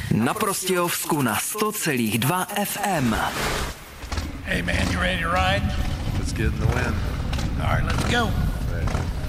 Na Prostějovsku na 100,2 FM. Hey man, you ready to ride? Let's get in the wind. All right, let's go. Right.